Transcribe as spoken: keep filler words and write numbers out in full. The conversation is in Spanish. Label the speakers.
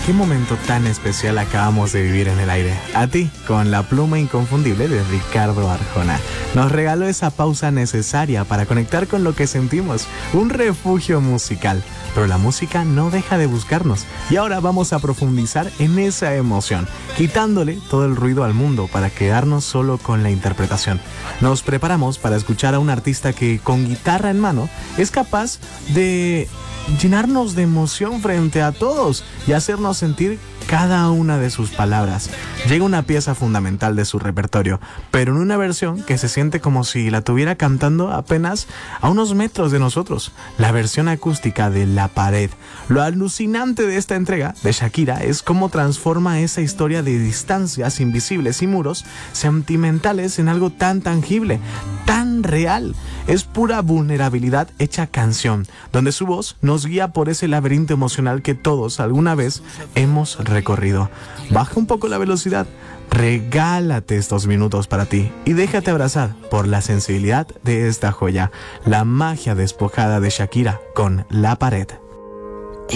Speaker 1: qué momento tan especial acabamos de vivir en el aire. A ti, con la pluma inconfundible de Ricardo Arjona. Nos regaló esa pausa necesaria para conectar con lo que sentimos, un refugio musical. Pero la música no deja de buscarnos y ahora vamos a profundizar en esa emoción, quitándole todo el ruido al mundo para quedarnos solo con la interpretación. Nos preparamos para escuchar a un artista que con guitarra en mano es capaz de llenarnos de emoción frente a todos y hacernos sentir cada una de sus palabras. Llega una pieza fundamental de su repertorio, pero en una versión que se siente como si la tuviera cantando apenas a unos metros de nosotros. La versión acústica de La Pared. Lo alucinante de esta entrega de Shakira es cómo transforma esa historia de distancias invisibles y muros sentimentales en algo tan tangible, tan real. Es pura vulnerabilidad hecha canción, donde su voz nos guía por ese laberinto emocional que todos alguna vez hemos recorrido. Baja un poco la velocidad, regálate estos minutos para ti y déjate abrazar por la sensibilidad de esta joya, la magia despojada de Shakira con La Pared.